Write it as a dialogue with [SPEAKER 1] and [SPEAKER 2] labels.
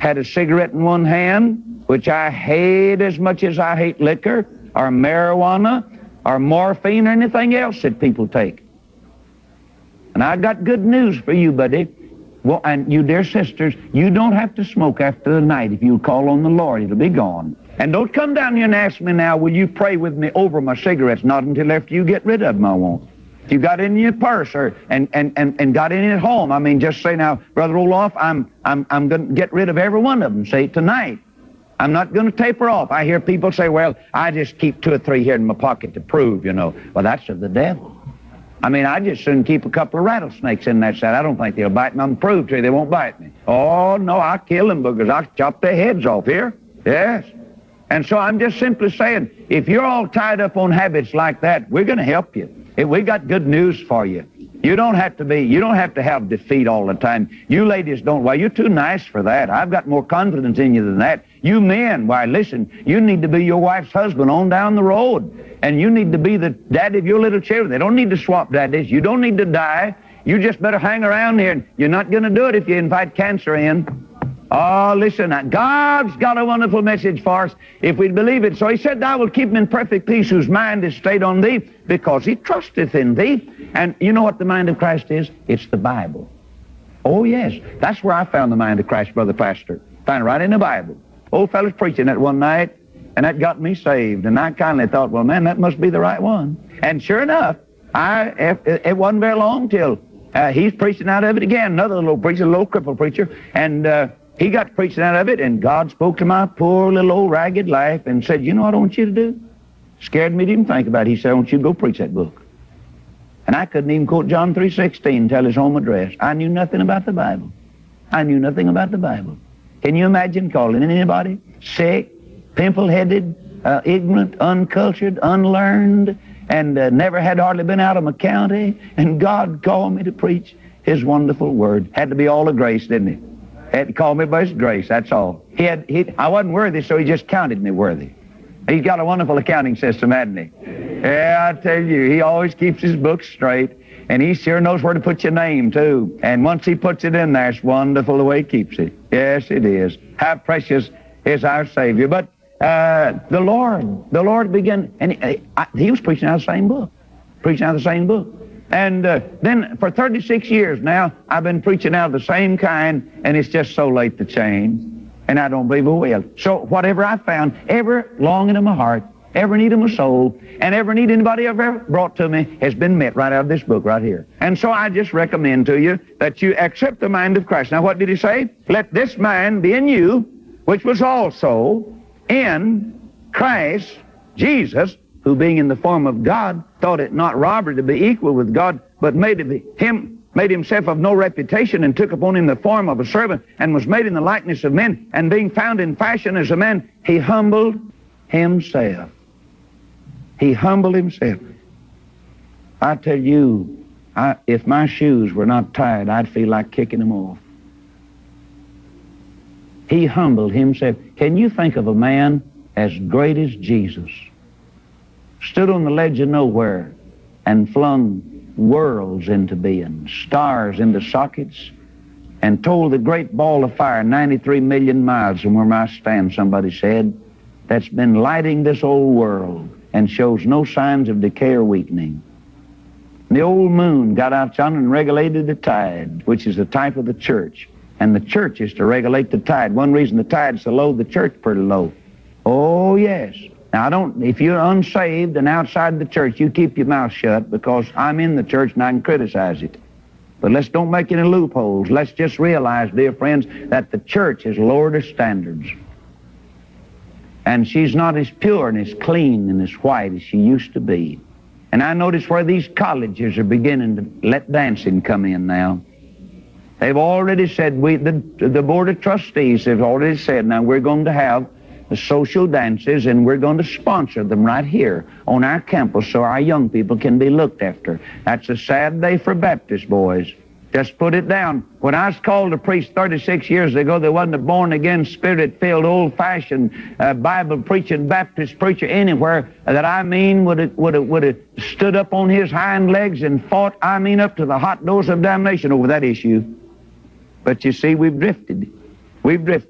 [SPEAKER 1] had a cigarette in one hand, which I hate as much as I hate liquor or marijuana or morphine or anything else that people take. And I got good news for you, buddy. Well, and you dear sisters, you don't have to smoke after the night. If you call on the Lord, it'll be gone. And don't come down here and ask me now, will you pray with me over my cigarettes? Not until after you get rid of them, I won't. If you got it in your purse or and got it at home, I mean, just say now, Brother Roloff, I'm going to get rid of every one of them. Say tonight. I'm not going to taper off. I hear people say, well, I just keep 2 or 3 here in my pocket to prove, you know. Well, that's of the devil. I mean, I just soon keep a couple of rattlesnakes in that set. I don't think they'll bite me. I'm prove to you they won't bite me. Oh, no, I'll kill them because I'll chop their heads off here. Yes. And so I'm just simply saying, if you're all tied up on habits like that, we're going to help you. We got good news for you. You don't have to have defeat all the time. You ladies don't. Well, you're too nice for that. I've got more confidence in you than that. You men, why, listen, you need to be your wife's husband on down the road. And you need to be the daddy of your little children. They don't need to swap daddies. You don't need to die. You just better hang around here. You're not going to do it if you invite cancer in. Oh, listen, God's got a wonderful message for us if we believe it. So he said, thou wilt keep him in perfect peace whose mind is stayed on thee because he trusteth in thee. And you know what the mind of Christ is? It's the Bible. Oh, yes. That's where I found the mind of Christ, Brother Pastor. Found it right in the Bible. Old fellow's preaching that one night, and that got me saved. And I kindly thought, well, man, that must be the right one. And sure enough, it wasn't very long till he's preaching out of it again. Another little preacher, a little crippled preacher, and he got preaching out of it, and God spoke to my poor little old ragged life and said, you know what I want you to do? Scared me to even think about it. He said, I want you to go preach that book. And I couldn't even quote John 3:16, tell his home address. I knew nothing about the Bible. I knew nothing about the Bible. Can you imagine calling anybody sick, pimple-headed, ignorant, uncultured, unlearned, and never had hardly been out of my county, and God called me to preach his wonderful word. Had to be all of grace, didn't he? Had to call me by his grace, that's all. I wasn't worthy, so he just counted me worthy. He's got a wonderful accounting system, hasn't he? Yeah, I tell you, he always keeps his books straight, and he sure knows where to put your name, too. And once he puts it in there, it's wonderful the way he keeps it. Yes, it is. How precious is our Savior. But the Lord began, and he was preaching out of the same book. And then for 36 years now, I've been preaching out of the same kind, and it's just so late to change. And I don't believe it will. So whatever I found, ever longing in my heart, every need of my soul, and every need anybody ever brought to me has been met right out of this book right here. And so I just recommend to you that you accept the mind of Christ. Now what did he say? Let this mind be in you, which was also in Christ Jesus, who being in the form of God, thought it not robbery to be equal with God, but made himself of no reputation, and took upon him the form of a servant, and was made in the likeness of men, and being found in fashion as a man, he humbled himself. He humbled himself. I tell you, if my shoes were not tied, I'd feel like kicking them off. He humbled himself. Can you think of a man as great as Jesus? Stood on the ledge of nowhere and flung worlds into being, stars into sockets, and told the great ball of fire 93 million miles from where I stand, somebody said, that's been lighting this old world and shows no signs of decay or weakening. The old moon got out yonder and regulated the tide, which is the type of the church. And the church is to regulate the tide. One reason the tide's so low, the church pretty low. Oh, yes. Now, if you're unsaved and outside the church, you keep your mouth shut, because I'm in the church and I can criticize it. But let's don't make any loopholes. Let's just realize, dear friends, that the church has lowered her standards. And she's not as pure and as clean and as white as she used to be. And I notice where these colleges are beginning to let dancing come in now. They've already said, the Board of Trustees have already said, now we're going to have the social dances, and we're going to sponsor them right here on our campus so our young people can be looked after. That's a sad day for Baptist boys. Just put it down. When I was called to preach 36 years ago, there wasn't a born-again, spirit-filled, old-fashioned, Bible-preaching Baptist preacher anywhere that would have stood up on his hind legs and fought, up to the hot doors of damnation over that issue. But you see, we've drifted.